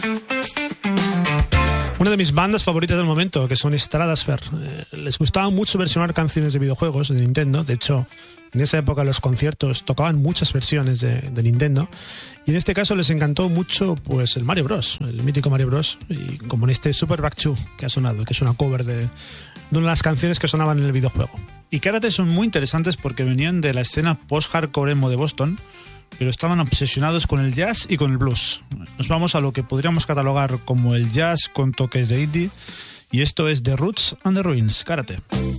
Una de mis bandas favoritas del momento, que son Stratosphere. Les gustaba mucho versionar canciones de videojuegos de Nintendo. De hecho, en esa época los conciertos tocaban muchas versiones de Nintendo. Y en este caso les encantó mucho pues el Mario Bros, el mítico Mario Bros. Y como en este Super Back 2 que ha sonado, que es una cover de una de las canciones que sonaban en el videojuego. Y Karate son muy interesantes porque venían de la escena post-hardcore emo de Boston, pero estaban obsesionados con el jazz y con el blues. Nos vamos a lo que podríamos catalogar como el jazz con toques de indie, y esto es The Roots and the Ruins, Karate.